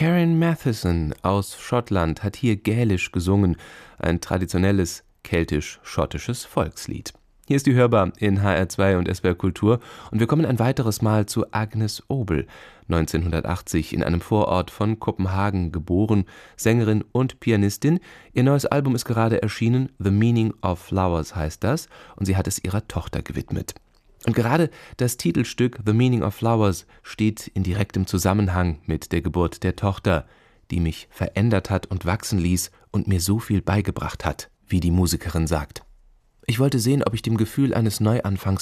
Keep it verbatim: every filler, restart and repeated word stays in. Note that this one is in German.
Karen Matheson aus Schottland hat hier Gälisch gesungen, ein traditionelles keltisch-schottisches Volkslied. Hier ist die hörbar in H R zwei und S W R Kultur und wir kommen ein weiteres Mal zu Agnes Obel, neunzehnhundertachtzig in einem Vorort von Kopenhagen geboren, Sängerin und Pianistin. Ihr neues Album ist gerade erschienen, The Meaning of Flowers heißt das, und sie hat es ihrer Tochter gewidmet. Und gerade das Titelstück The Meaning of Flowers steht in direktem Zusammenhang mit der Geburt der Tochter, die mich verändert hat und wachsen ließ und mir so viel beigebracht hat, wie die Musikerin sagt. Ich wollte sehen, ob ich dem Gefühl eines Neuanfangs